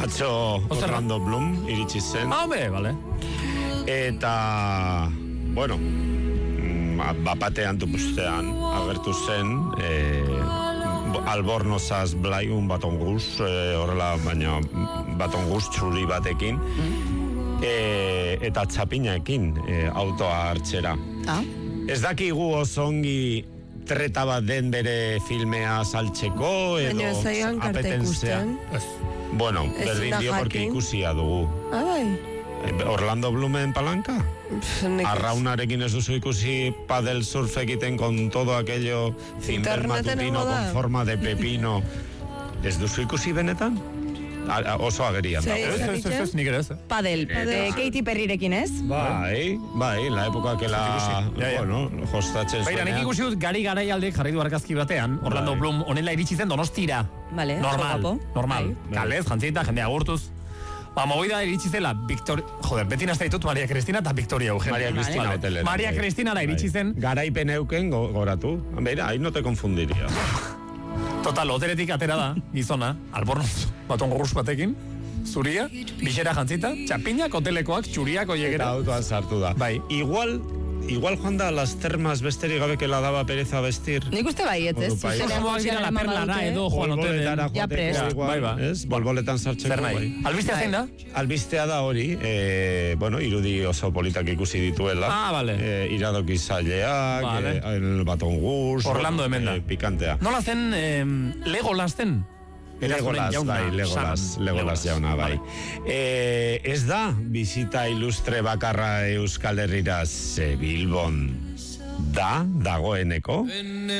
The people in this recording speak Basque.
Atzo Orlando Bloom iritsi zen. Bale. Eta, bueno, bapatean tupustean agertu zen, albornozaz blaiun baton guz, horrela, baina baton guz txuri batekin, eta txapinaekin autoa hartzera. Ez dakigu osongi treta bat den bere filmea saltzeko, edo apetentzea. Bueno, berdin dio porque ikusia dugu. Orlando Bloomen palanka? Arraunarekin ez duzu ikusi padel surf egiten con todo aquello cimbel matutino con forma de pepino. Ez duzu ikusi benetan? Oso agerian da. Ez, nik ere ez. Padel, Katy Perryrekin ez? Bai, la época que la, bueno, jostatzen zuenean. Baina, nik ikusi dut gari garaialde jarri du argazki batean, Orlando Bloom honela iritsi zen Donostira. Vale, normal. Kalez, jantzita, jende agurtuz. Movida iritsi zela, beti nazta ditut Maria Cristina eta Victoria Eugenia. Maria Cristina da iritsi zen. Garaipen euken goratu. Beira, ahí no te confundiría. Total, hoteretik atera da, gizona, albornoz, baton gorruz batekin, zuria, bixera jantzita, txapinak, hotelekoak, txuriak, oiegera. Eta autoan sartu da. Bai. Igual joan da las termas besterik gabe que la daba pereza vestir. Nik uste bai, ez? Zomoak dira la perlara edo joan hotelen. Ja prest. Bolboletan sartzeko. Zer nahi? Albistea zein da? Albistea da hori, irudi oso politak ikusi dituela. Bale. Iradoki zaileak, el baton guz. Orlando hemen da. Pikantea. Nola zen Legolas zen? Legolas jauna, bai. Ez da, bizita ilustre bakarra Euskal Herrira Bilbon da, dagoeneko.